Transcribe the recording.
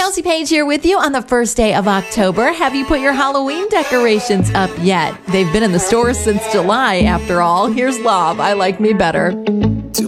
Chelsea Page here with you on the first day of October. Have you put your Halloween decorations up yet? They've been in the stores since July, after all. Here's Love, I Like Me Better.